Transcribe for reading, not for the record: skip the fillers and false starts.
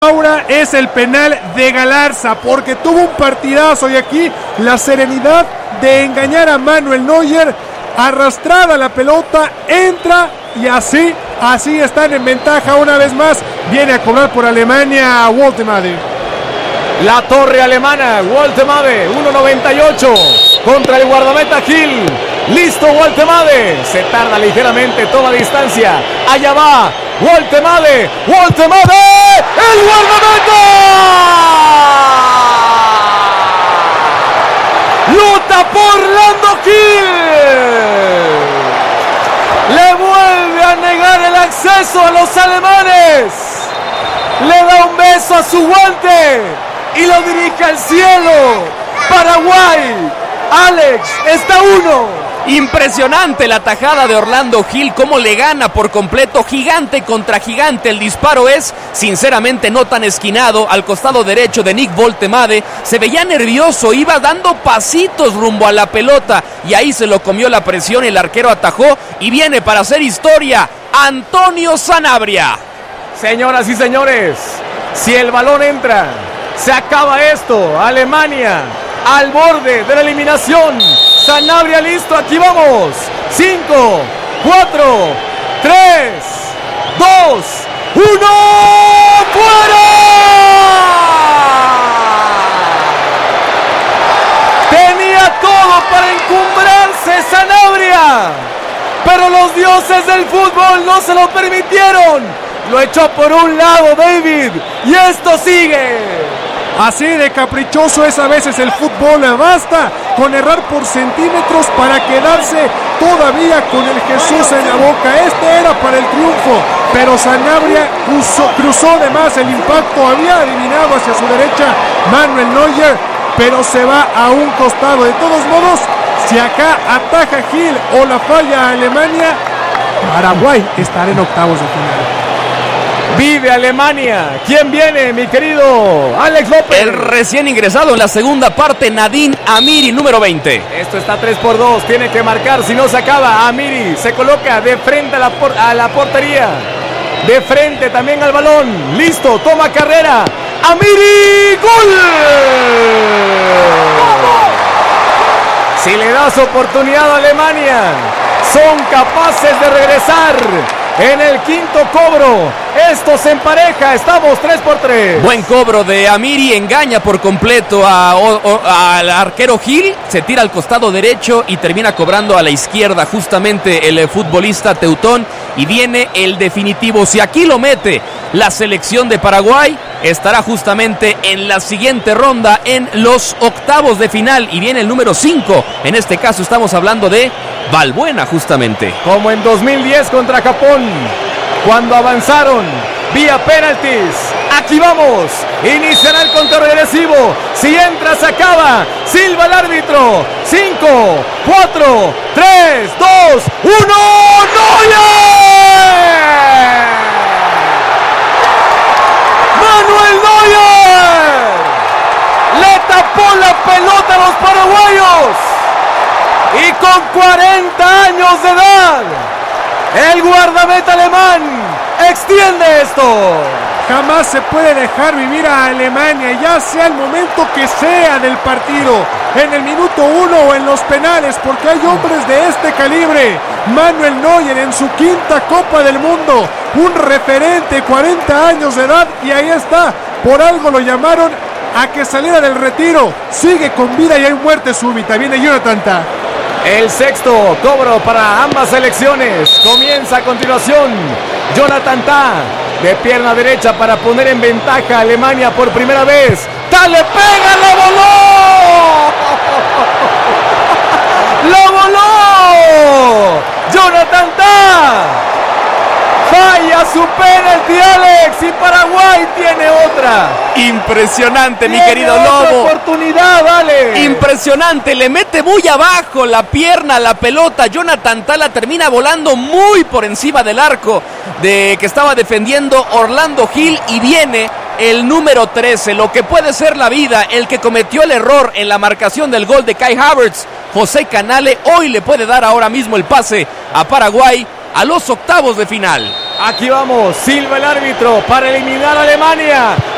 Laura, es el penal de Galarza, porque tuvo un partidazo y aquí la serenidad de engañar a Manuel Neuer, arrastrada la pelota, entra y así están en ventaja una vez más. Viene a cobrar por Alemania Woltemade. La torre alemana, Woltemade, 1.98 contra el guardameta Gil. Listo Woltemade, se tarda ligeramente, toma distancia, allá va Woltemade, el guardameta lo tapó Orlando Gil, le vuelve a negar el acceso a los alemanes, le da un beso a su guante y lo dirige al cielo. Paraguay, Alex, está 1. Impresionante la tajada de Orlando Gil, cómo le gana por completo, gigante contra gigante. El disparo es sinceramente no tan esquinado, al costado derecho de Nick Woltemade. Se veía nervioso, iba dando pasitos rumbo a la pelota y ahí se lo comió la presión, el arquero atajó y viene para hacer historia Antonio Sanabria. Señoras y señores, si el balón entra, se acaba esto. Alemania al borde de la eliminación. Sanabria listo, aquí vamos. 5, 4, 3, 2, 1. ¡Fuera! Tenía todo para encumbrarse Sanabria, pero los dioses del fútbol no se lo permitieron. Lo echó por un lado David y esto sigue. Así de caprichoso es a veces el fútbol, basta con errar por centímetros para quedarse todavía con el Jesús en la boca. Este era para el triunfo, pero Sanabria cruzó de más el impacto, había adivinado hacia su derecha Manuel Neuer, pero se va a un costado. De todos modos, si acá ataja Gil o la falla Alemania, Paraguay estará en octavos de final. Vive Alemania. ¿Quién viene, mi querido Alex López? El recién ingresado en la segunda parte, Nadine Amiri, número 20. Esto está 3-2, tiene que marcar, si no se acaba. Amiri se coloca de frente a la portería, de frente también al balón. Listo, toma carrera. Amiri, ¡gol! Si le das oportunidad a Alemania, son capaces de regresar. En el quinto cobro, esto se empareja, estamos 3-3. Buen cobro de Amiri, engaña por completo al arquero Gil, se tira al costado derecho y termina cobrando a la izquierda justamente el futbolista teutón y viene el definitivo. Si aquí lo mete la selección de Paraguay, estará justamente en la siguiente ronda en los octavos de final y viene el número 5. En este caso estamos hablando de Valbuena justamente. Como en 2010 contra Japón, cuando avanzaron vía penaltis. Aquí vamos, iniciará el conteo regresivo. Si entra, se acaba. Silba el árbitro. 5, 4, 3, 2, 1. ¡Neuer! ¡Manuel Neuer! Le tapó la pelota a los paraguayos. Y con 40 años de edad, el guardameta alemán extiende esto. Jamás se puede dejar vivir a Alemania, ya sea el momento que sea del partido, en el minuto 1 o en los penales, porque hay hombres de este calibre. Manuel Neuer en su quinta Copa del Mundo, un referente, 40 años de edad, y ahí está, por algo lo llamaron a que saliera del retiro. Sigue con vida y hay muerte súbita. Viene Jonathan Tah. El sexto cobro para ambas selecciones. Comienza a continuación Jonathan Tah de pierna derecha para poner en ventaja a Alemania por primera vez. Tah le pega, ¡la voló! ¡La voló! Jonathan Tah falla su penalti, Alex, y Paraguay tiene otra. Impresionante, mi querido Lobo. Oportunidad, Alex. Impresionante, le mete muy abajo la pierna a la pelota. Jonathan Tah la termina volando muy por encima del arco de que estaba defendiendo Orlando Gil y viene el número 13, lo que puede ser la vida, el que cometió el error en la marcación del gol de Kai Havertz, José Canale, hoy le puede dar ahora mismo el pase a Paraguay a los octavos de final. Aquí vamos, silba el árbitro para eliminar a Alemania.